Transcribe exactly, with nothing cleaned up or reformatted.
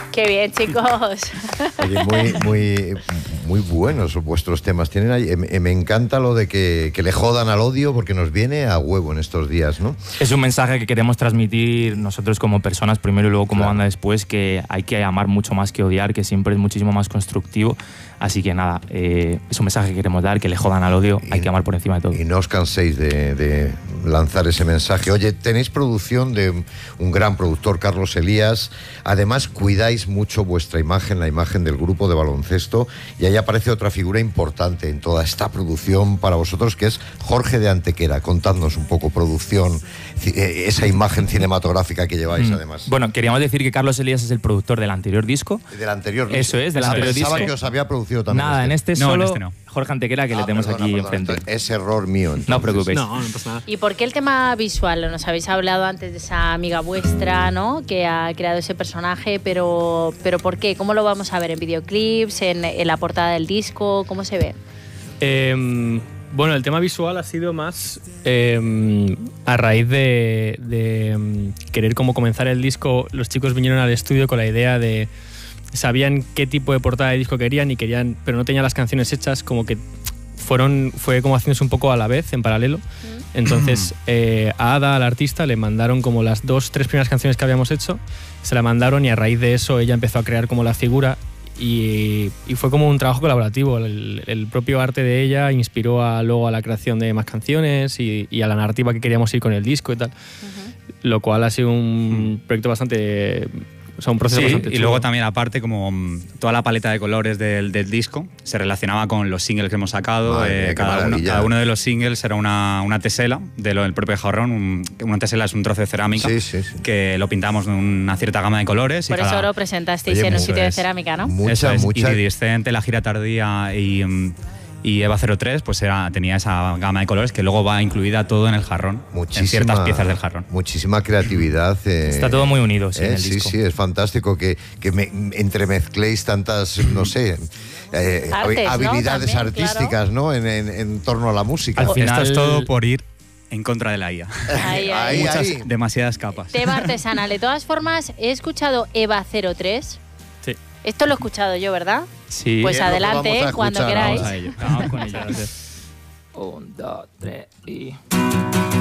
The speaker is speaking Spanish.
Qué bien, chicos. Oye, muy, muy, muy buenos vuestros temas. Tienen ahí, me, me encanta lo de que, que le jodan al odio porque nos viene a huevo en estos días, ¿no? Es un mensaje que queremos transmitir nosotros como personas primero y luego como Claro. banda después, que hay que amar mucho más que odiar, que siempre es muchísimo más constructivo. Así que nada, eh, es un mensaje que queremos dar, que le jodan al odio, Y- hay que amar por encima de todo. Y no os canséis de, de lanzar ese mensaje. Oye, tenéis producción de un gran productor, Carlos Elías. Además, cuidáis mucho vuestra imagen, la imagen del grupo de baloncesto. Y ahí aparece otra figura importante en toda esta producción para vosotros, que es Jorge de Antequera. Contadnos un poco, producción, esa imagen cinematográfica que lleváis, Mm. además. Bueno, queríamos decir que Carlos Elías es el productor del anterior disco. Del anterior disco. Eso es, del Ah, anterior pensaba disco. que os había producido también. Nada, en este No, en solo este no. Jorge Antequera, que Ah, le tenemos perdona, aquí perdona, enfrente. entonces, es error mío. Entonces. No os preocupéis. No, no pasa nada. ¿Y por qué el tema visual? Nos habéis hablado antes de esa amiga vuestra, ¿no? Que ha creado ese personaje, pero, pero ¿por qué? ¿Cómo lo vamos a ver? ¿En videoclips? ¿En, en la portada del disco? ¿Cómo se ve? Eh, bueno, el tema visual ha sido más eh, a raíz de, de mm, querer como comenzar el disco. Los chicos vinieron al estudio con la idea de... Sabían qué tipo de portada de disco querían y querían, pero no tenían las canciones hechas, como que fueron, fue como haciéndose un poco a la vez, en paralelo. Entonces eh, a Ada, al artista, le mandaron como las dos, tres primeras canciones que habíamos hecho, se la mandaron y a raíz de eso ella empezó a crear como la figura y, y fue como un trabajo colaborativo. El, el propio arte de ella inspiró a, luego a la creación de más canciones y, y a la narrativa que queríamos ir con el disco y tal, lo cual ha sido un proyecto bastante... O sea, un proceso Sí, bastante y chulo. luego también aparte como mm, toda la paleta de colores del, del disco se relacionaba con los singles que hemos sacado. Madre eh, mía, qué cada, uno, maravilla. cada uno de los singles era una, una tesela de lo del propio jarrón. Un- una tesela es un trozo de cerámica Sí, sí, sí. que lo pintamos de una cierta gama de colores. Por y cada, eso lo presentasteis Oye, en un eso sitio de es. cerámica, ¿no? Mucha, Eso es, mucha. Iridiscente, La Gira Tardía y, mm, y Eva cero tres, pues era, tenía esa gama de colores que luego va incluida todo en el jarrón, Muchísima, en ciertas piezas del jarrón. Muchísima creatividad. eh, Está todo muy unido, sí, eh, en el sí, disco. sí, es fantástico que, que me, entremezcléis tantas, no sé, eh, habi- Artes, ¿no? habilidades También, artísticas, ¿no? En, en- en torno a la música. Al Esto final- es todo por ir en contra de la I A. Ahí, ahí. Ahí, Muchas, ahí. demasiadas capas. Tema artesanal. De todas formas, he escuchado Eva cero tres. Sí. Esto lo he escuchado yo, ¿verdad? Sí. Pues Bien, lo que adelante, vamos a eh, cuando escuchar queráis. ahora. Vamos a ello. Vamos con ello. Un, dos, tres y...